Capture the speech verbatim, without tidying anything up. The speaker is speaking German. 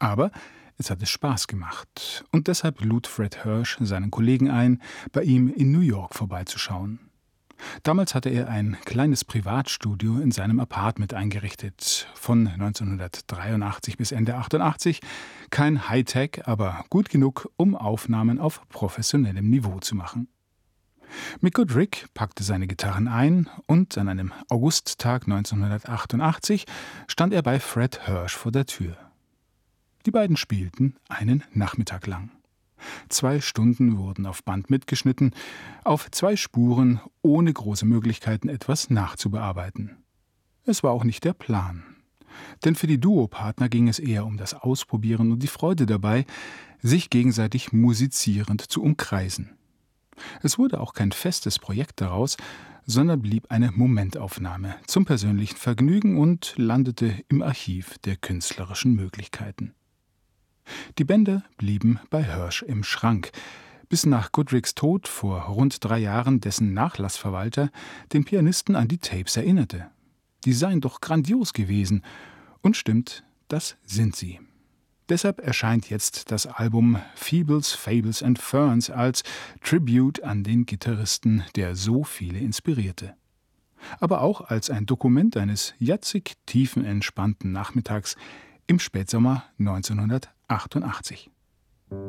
Aber es hatte Spaß gemacht und deshalb lud Fred Hirsch seinen Kollegen ein, bei ihm in New York vorbeizuschauen. Damals hatte er ein kleines Privatstudio in seinem Apartment eingerichtet. Von neunzehnhundertdreiundachtzig bis Ende achtundachtzig. Kein Hightech, aber gut genug, um Aufnahmen auf professionellem Niveau zu machen. Mick Goodrick packte seine Gitarren ein und an einem Augusttag neunzehnhundertachtundachtzig stand er bei Fred Hirsch vor der Tür. Die beiden spielten einen Nachmittag lang. Zwei Stunden wurden auf Band mitgeschnitten, auf zwei Spuren, ohne große Möglichkeiten, etwas nachzubearbeiten. Es war auch nicht der Plan. Denn für die Duopartner ging es eher um das Ausprobieren und die Freude dabei, sich gegenseitig musizierend zu umkreisen. Es wurde auch kein festes Projekt daraus, sondern blieb eine Momentaufnahme zum persönlichen Vergnügen und landete im Archiv der künstlerischen Möglichkeiten. Die Bänder blieben bei Hirsch im Schrank, bis nach Goodricks Tod vor rund drei Jahren dessen Nachlassverwalter den Pianisten an die Tapes erinnerte. Die seien doch grandios gewesen. Und stimmt, das sind sie. Deshalb erscheint jetzt das Album Feebles, Fables and Ferns als Tribute an den Gitarristen, der so viele inspirierte. Aber auch als ein Dokument eines jatzig tiefenentspannten Nachmittags im Spätsommer neunzehnhundertachtundachtzig.